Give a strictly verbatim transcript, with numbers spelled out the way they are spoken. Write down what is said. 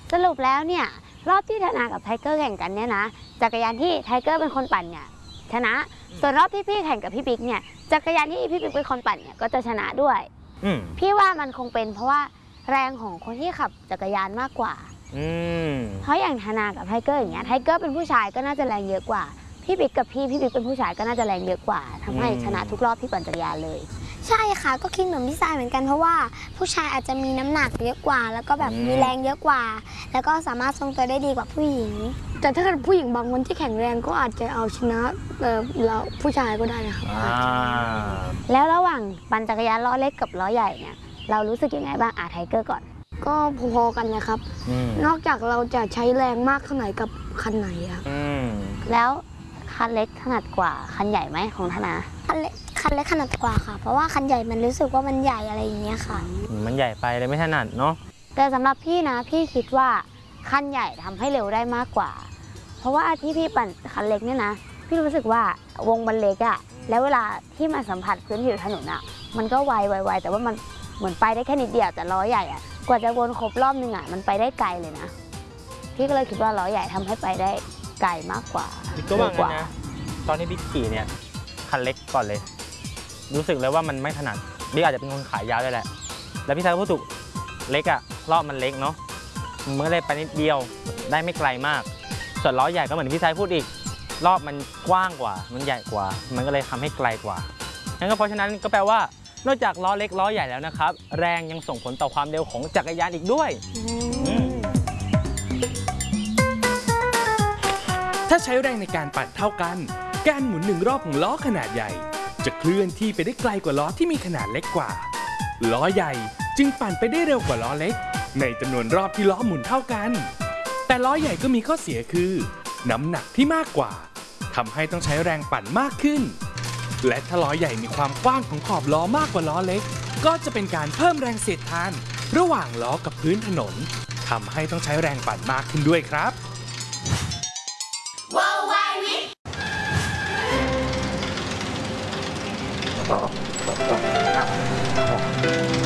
สรุปแล้วเนี่ยรอบที่ธนากับไทเกอร์แข่งกันเนี่ยนะจักรยานที่ไทเกอร์เป็นคนปั่นเนี่ยชนะส่วนรอบที่พี่แข่งกับพี่บิ๊กเนี่ยจักรยานที่พี่บิ๊กเป็นคนปั่นเนี่ยก็จะชนะด้วยพี่ว่ามันคงเป็นเพราะว่าแรงของคนที่ขับจักรยานมากกว่าเพราะอย่างธนากับไทเกอร์อย่างเงี้ยไทเกอร์เป็นผู้ชายก็น่าจะแรงเยอะกว่าพี่บิ๊กกับพี่พี่บิ๊กเป็นผู้ชายก็น่าจะแรงเยอะกว่าทำให้ชนะทุกรอบที่ปั่นจักรยานเลยใช่ค่ะก็คิดเหมือนพี่สายเหมือนกันเพราะว่าผู้ชายอาจจะมีน้ำหนักเยอะกว่าแล้วก็แบบมีแรงเยอะกว่าแล้วก็สามารถทรงตัวได้ดีกว่าผู้หญิงแต่ถ้าเกิดผู้หญิงบางคนที่แข็งแรงก็อาจจะเอาชนะเราผู้ชายก็ได้นะครับแล้วระหว่างปั่นจักรยานล้อเล็กกับล้อใหญ่เนี่ยเรารู้สึกยังไงบ้างอาไทเกอร์ก่อนก็พอๆกันนะครับนอกจากเราจะใช้แรงมากเท่าไหร่กับคันไหนครับแล้วคันเล็กถนัดกว่าคันใหญ่ไหมของธนาคันเล็กคันเล็กถนัดกว่าค่ะเพราะว่าคันใหญ่มันรู้สึกว่ามันใหญ่อะไรอย่างเงี้ยค่ะมันใหญ่ไปเลยไม่ถนัดเนาะแต่สำหรับพี่นะพี่คิดว่าคันใหญ่ทำให้เร็วได้มากกว่าเพราะว่าที่พี่ปั่นคันเล็กเนี่ยนะพี่รู้สึกว่าวงมันเล็กอะแล้วเวลาที่มันสัมผัสพื้นผิวถนนอะมันก็ไวไวๆแต่ว่ามันเหมือนไปได้แค่นิดเดียวแต่ล้อใหญ่อะกว่าจะวนครบรอบนึงอะมันไปได้ไกลเลยนะพี่ก็เลยคิดว่าล้อใหญ่ทำให้ไปได้ไกลมากกว่าก็ว่างั้นนะตอนที่บิ๊กขี่เนี่ยคันเล็กก่อนเลยรู้สึกเลยว่ามันไม่ถนัดบิ๊กอาจจะเป็นคนขายาวด้วยแหละแล้วพี่ชายพูดถูกเล็กอะรอบมันเล็กเนาะมันก็เลยไปนิดเดียวได้ไม่ไกลมากส่วนล้อใหญ่ก็เหมือนพี่ชายพูดอีกรอบมันกว้างกว่ามันใหญ่กว่ามันก็เลยทำให้ไกลกว่างั้นก็เพราะฉะนั้นก็แปลว่านอกจากล้อเล็กล้อใหญ่แล้วนะครับแรงยังส่งผลต่อความเร็วของจักรยานอีกด้วยถ้าใช้แรงในการปั่นเท่ากันการหมุนหนึ่งรอบของล้อขนาดใหญ่จะเคลื่อนที่ไปได้ไกลกว่าล้อที่มีขนาดเล็กกว่าล้อใหญ่จึงปั่นไปได้เร็วกว่าล้อเล็กในจำนวนรอบที่ล้อหมุนเท่ากันแต่ล้อใหญ่ก็มีข้อเสียคือน้ำหนักที่มากกว่าทำให้ต้องใช้แรงปั่นมากขึ้นและถ้าล้อใหญ่มีความกว้างของขอบล้อมากกว่าล้อเล็กก็จะเป็นการเพิ่มแรงเสียดทานระหว่างล้อกับพื้นถนนทำให้ต้องใช้แรงปั่นมากขึ้นด้วยครับเ